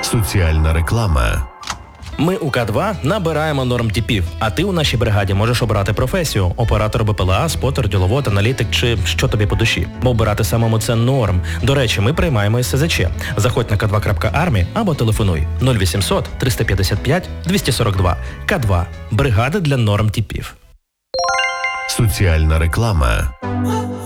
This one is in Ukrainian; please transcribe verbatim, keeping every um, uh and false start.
Соціальна реклама. Ми у К два набираємо нормтіпів, а ти у нашій бригаді можеш обрати професію – оператор Б П Л А, спотер, діловод, аналітик чи що тобі по душі. Бо обирати самому – це норм. До речі, ми приймаємо ес зе че. Заходь на ка два крапка армі або телефонуй нуль вісімсот триста п'ятдесят п'ять двісті сорок два. К два. Бригада для нормтіпів. Соціальна реклама.